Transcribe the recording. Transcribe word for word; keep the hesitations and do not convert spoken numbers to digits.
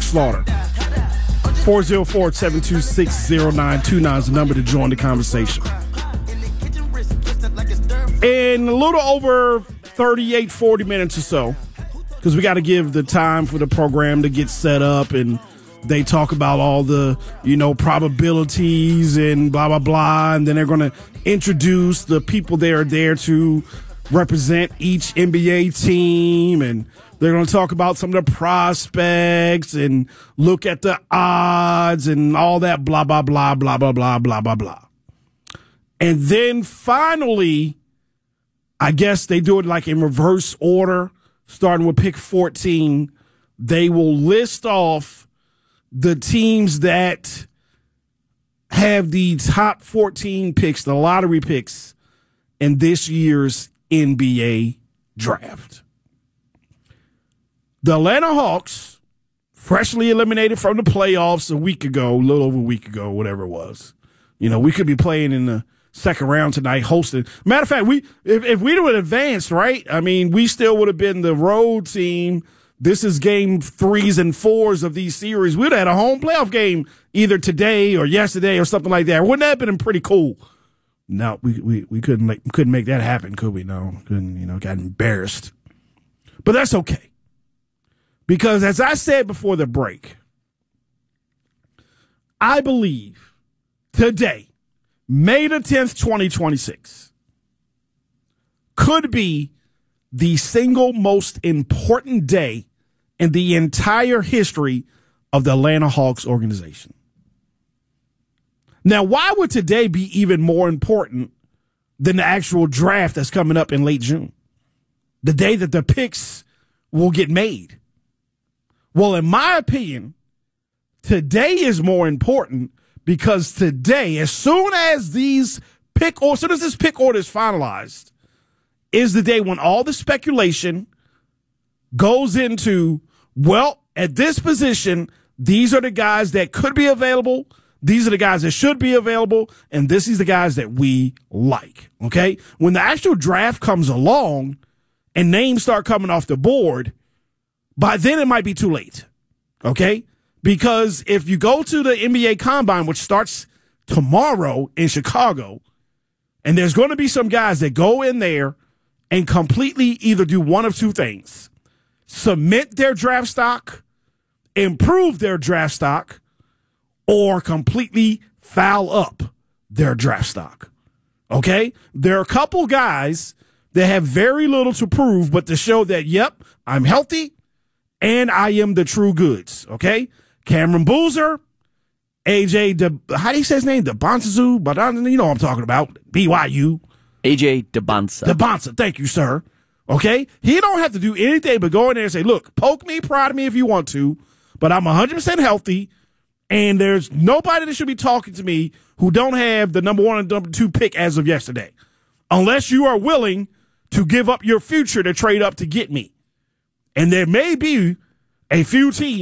Slaughter. four oh four, seven two six, oh nine two nine is the number to join the conversation. In a little over thirty-eight, forty minutes or so, because we got to give the time for the program to get set up, and they talk about all the, you know, probabilities and blah, blah, blah, and then they're going to introduce the people that are there to represent each N B A team, and they're going to talk about some of the prospects and look at the odds and all that blah, blah, blah, blah, blah, blah, blah, blah, blah. And then finally, I guess they do it like in reverse order, starting with pick fourteen. They will list off the teams that have the top fourteen picks, the lottery picks, in this year's N B A draft. The Atlanta Hawks, freshly eliminated from the playoffs a week ago, a little over a week ago, whatever it was. You know, we could be playing in the second round tonight, hosted. Matter of fact, we if, if we would have advanced, right, I mean, we still would have been the road team. This is game threes and fours of these series. We'd have had a home playoff game either today or yesterday or something like that. Wouldn't that have been pretty cool? No, we we, we couldn't make couldn't make that happen, could we? No, couldn't. You know, got embarrassed. But that's okay, because as I said before the break, I believe today, May the tenth, twenty twenty-six, could be the single most important day in the entire history of the Atlanta Hawks organization. Now, why would today be even more important than the actual draft that's coming up in late June? The day that the picks will get made. Well, in my opinion, today is more important because today, as soon as these pick or as soon as this pick order is finalized, is the day when all the speculation goes into, well, at this position, these are the guys that could be available. These are the guys that should be available. And this is the guys that we like. Okay. When the actual draft comes along and names start coming off the board, by then it might be too late. Okay. Because if you go to the N B A Combine, which starts tomorrow in Chicago, and there's going to be some guys that go in there and completely either do one of two things: submit their draft stock, improve their draft stock, or completely foul up their draft stock. Okay? There are a couple guys that have very little to prove, but to show that, yep, I'm healthy and I am the true goods. Okay? Cameron Boozer, A J, De, how do you say his name? DeBonzu, but you know what I'm talking about. B Y U. A J Debonsa. Debonsa, thank you, sir. Okay? He don't have to do anything but go in there and say, look, poke me, prod me if you want to, but I'm one hundred percent healthy, and there's nobody that should be talking to me who don't have the number one and number two pick as of yesterday, unless you are willing to give up your future to trade up to get me. And there may be a few teams